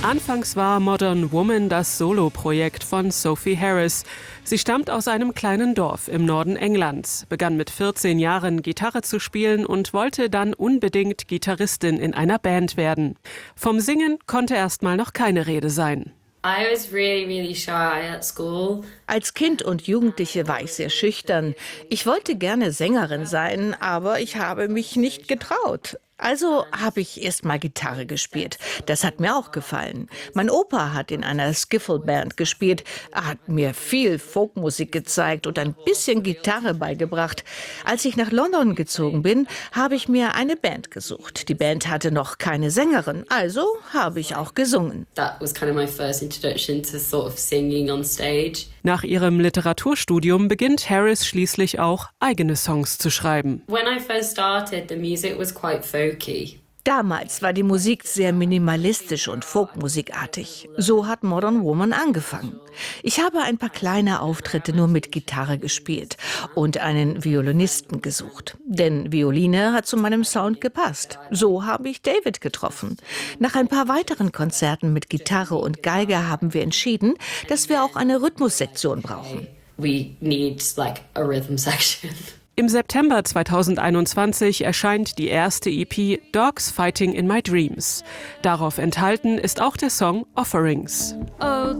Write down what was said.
Anfangs war Modern Woman das Soloprojekt von Sophie Harris. Sie stammt aus einem kleinen Dorf im Norden Englands, begann mit 14 Jahren Gitarre zu spielen und wollte dann unbedingt Gitarristin in einer Band werden. Vom Singen konnte erstmal noch keine Rede sein. Als Kind und Jugendliche war ich sehr schüchtern. Ich wollte gerne Sängerin sein, aber ich habe mich nicht getraut. Also habe ich erst mal Gitarre gespielt. Das hat mir auch gefallen. Mein Opa hat in einer Skiffle-Band gespielt. Er hat mir viel Folkmusik gezeigt und ein bisschen Gitarre beigebracht. Als ich nach London gezogen bin, habe ich mir eine Band gesucht. Die Band hatte noch keine Sängerin, also habe ich auch gesungen. That was kind of my first introduction to sort of singing on stage. Nach ihrem Literaturstudium beginnt Harris schließlich auch, eigene Songs zu schreiben. When I first started, the music was quite folky. Damals war die Musik sehr minimalistisch und folkmusikartig. So hat Modern Woman angefangen. Ich habe ein paar kleine Auftritte nur mit Gitarre gespielt und einen Violinisten gesucht. Denn Violine hat zu meinem Sound gepasst. So habe ich David getroffen. Nach ein paar weiteren Konzerten mit Gitarre und Geige haben wir entschieden, dass wir auch eine Rhythmussektion brauchen. We need like a rhythm section. Im September 2021 erscheint die erste EP Dogs Fighting in My Dreams. Darauf enthalten ist auch der Song Offerings. Oh,